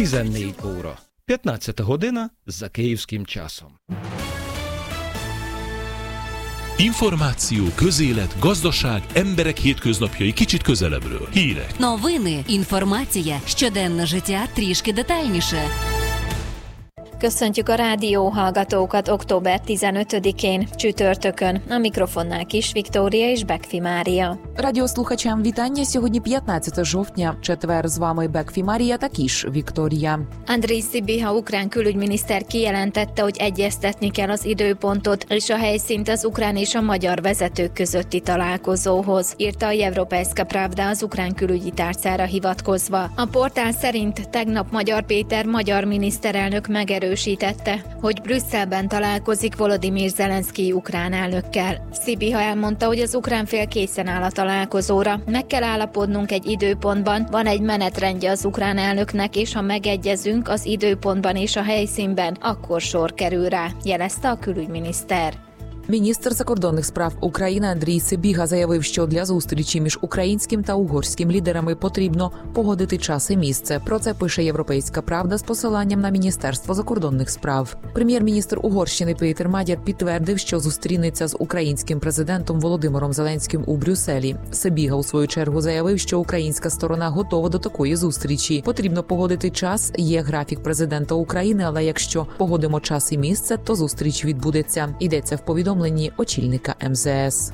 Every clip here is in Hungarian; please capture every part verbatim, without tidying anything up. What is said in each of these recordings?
tizennégy óra. п'ятнадцята година за київським часом. Információ, közélet, gazdaság, emberek hétköznapjai kicsit közelebbről. Hírek. Новини, інформація, щоденне життя трішки детальніше. Köszöntjük a rádió hallgatókat október tizenötödikén, csütörtökön. A mikrofonnál Kis Viktória és Bekfi Mária. Радіослухачам вітання. Сьогодні п'ятнадцяте жовтня, четвер. З вами Бекфі Марія та Кіш Вікторія. Andris Sybiha ukrán külügyminiszter kijelentette, hogy egyeztetni kell az időpontot és a helyszínt az ukrán és a magyar vezetők közötti találkozóhoz, írta a Европейска Правда az ukrán külügyi tárcára hivatkozva. A portál szerint tegnap Magyar Péter magyar miniszterelnök megerősítette, hogy Brüsszelben találkozik Volodymyr Zelenszkij ukrán elnökkel. Sybiha elmondta, hogy az ukrán fél készen áll a találkozóra. Meg kell állapodnunk egy időpontban, van egy menetrendje az ukrán elnöknek, és ha megegyezünk az időpontban és a helyszínben, akkor sor kerül rá, jelezte a külügyminiszter. Міністр закордонних справ України Андрій Сибіга заявив, що для зустрічі між українським та угорським лідерами потрібно погодити час і місце. Про це пише «Європейська правда» з посиланням на Міністерство закордонних справ. Прем'єр-міністр Угорщини Петер Мадяр підтвердив, що зустрінеться з українським президентом Володимиром Зеленським у Брюсселі. Сибіга у свою чергу заявив, що українська сторона готова до такої зустрічі. Потрібно погодити час, є графік президента України, але якщо погодимо час і місце, то зустріч відбудеться. Йдеться в повідомленні очільника ем зет ес.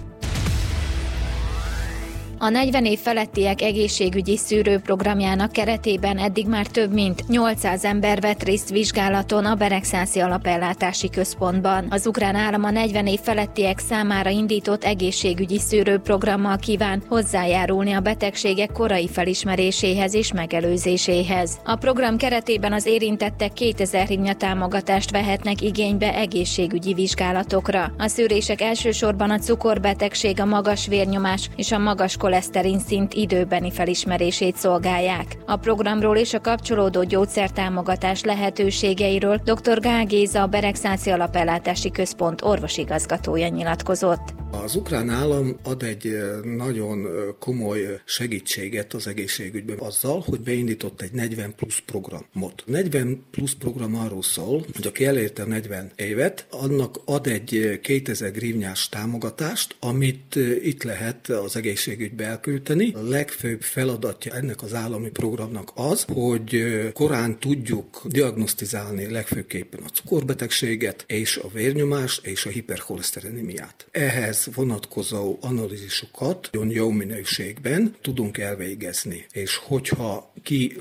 A negyven év felettiek egészségügyi szűrőprogramjának keretében eddig már több mint nyolcszáz ember vett részt vizsgálaton a Beregszászi Alapellátási Központban. Az ukrán állam a negyven év felettiek számára indított egészségügyi szűrőprogrammal kíván hozzájárulni a betegségek korai felismeréséhez és megelőzéséhez. A program keretében az érintettek kétezer hryvnia támogatást vehetnek igénybe egészségügyi vizsgálatokra. A szűrések elsősorban a cukorbetegség, a magas vérnyomás és a magas koleszterin szint időbeni felismerését szolgálják. A programról és a kapcsolódó gyógyszertámogatás lehetőségeiről dr. Gál Géza, a Beregszászi Alapellátási Központ orvosigazgatója nyilatkozott. Az ukrán állam ad egy nagyon komoly segítséget az egészségügyben azzal, hogy beindított egy negyven plusz programot. negyven plusz program arról szól, hogy aki elérte negyven évet, annak ad egy kétezer hryvniás támogatást, amit itt lehet az egészségügybe elküldeni. A legfőbb feladatja ennek az állami programnak az, hogy korán tudjuk diagnosztizálni legfőképpen a cukorbetegséget és a vérnyomást és a hiperkoleszterinemiát. Ehhez vonatkozó analízisokat nagyon jó minőségben tudunk elvégezni, és hogyha ki